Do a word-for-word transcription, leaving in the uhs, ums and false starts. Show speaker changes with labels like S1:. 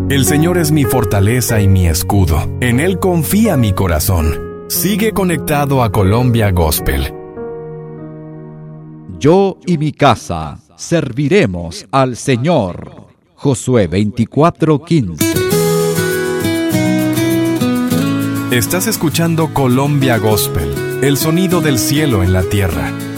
S1: El Señor es mi fortaleza y mi escudo. En Él confía mi corazón. Sigue conectado a Colombia Gospel.
S2: Yo y mi casa serviremos al Señor. Josué veinticuatro quince.
S1: Estás escuchando Colombia Gospel, el sonido del cielo en la tierra.